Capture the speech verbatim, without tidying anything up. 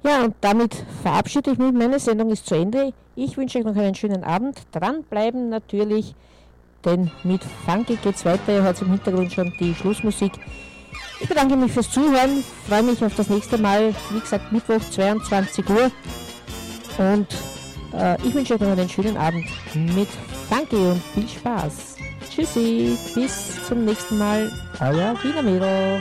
Ja, und damit verabschiede ich mich. Meine Sendung ist zu Ende. Ich wünsche euch noch einen schönen Abend. Dranbleiben natürlich, denn mit Funky geht es weiter. Ihr hört im Hintergrund schon die Schlussmusik. Ich bedanke mich fürs Zuhören, freue mich auf das nächste Mal, wie gesagt Mittwoch zweiundzwanzig Uhr, und äh, ich wünsche euch noch einen schönen Abend mit Funky und viel Spaß. Tschüssi, bis zum nächsten Mal, euer Wiener Mädel.